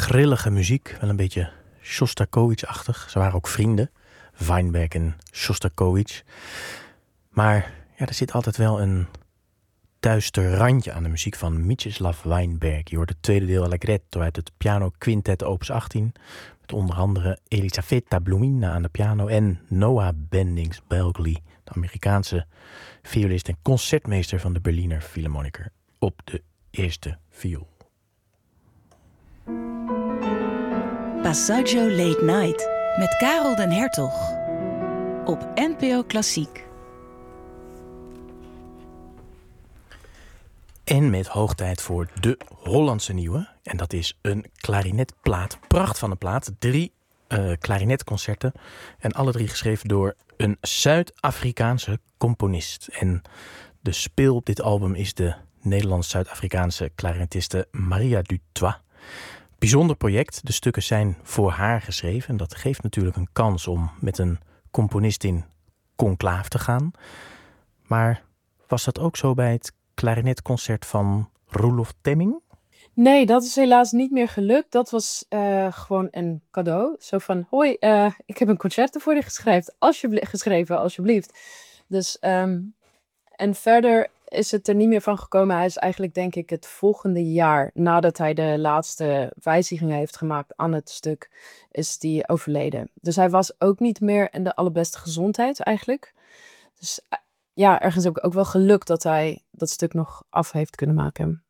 grillige muziek, wel een beetje Shostakovich-achtig. Ze waren ook vrienden, Weinberg en Shostakovich. Maar ja, er zit altijd wel een duister randje aan de muziek van Mieczyslaw Weinberg. Je hoort het tweede deel Allegretto uit het piano quintet opus 18... met onder andere Elisaveta Blumina aan de piano en Noah Bendix-Belgli, de Amerikaanse violist en concertmeester van de Berliner Philharmoniker, op de eerste viool. Passaggio Late Night met Karel den Hertog op NPO Klassiek. En met hoog tijd voor de Hollandse nieuwe. En dat is een klarinetplaat. Pracht van een plaat. 3 klarinetconcerten. En alle 3 geschreven door een Zuid-Afrikaanse componist. En de speel op dit album is de Nederlands-Zuid-Afrikaanse klarinetiste Maria du Toit. Bijzonder project. De stukken zijn voor haar geschreven. En dat geeft natuurlijk een kans om met een componist in conclaaf te gaan. Maar was dat ook zo bij het klarinetconcert van Roelof Temming? Nee, dat is helaas niet meer gelukt. Dat was gewoon een cadeau. Zo van, hoi, ik heb een concert voor je geschreven, alsjeblieft. Dus, en verder is het er niet meer van gekomen. Hij is eigenlijk, denk ik, het volgende jaar, nadat hij de laatste wijzigingen heeft gemaakt aan het stuk, is die overleden. Dus hij was ook niet meer in de allerbeste gezondheid eigenlijk. Dus ja, ergens heb ik ook wel geluk dat hij dat stuk nog af heeft kunnen maken.